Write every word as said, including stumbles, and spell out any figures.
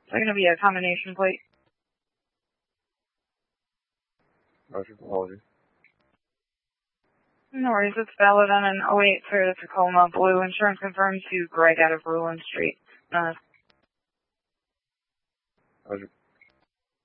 Is that going to be a combination plate? Roger, apologies. No worries, it's valid on an oh eight Toyota Tacoma Blue. Insurance confirmed to Greg out of Ruland Street. Uh, Roger.